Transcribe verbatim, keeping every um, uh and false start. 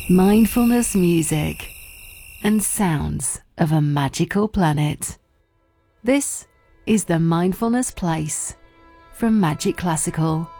mindfulness music, and sounds of a magical planet. This is the Mindfulness Place from Magic Classical.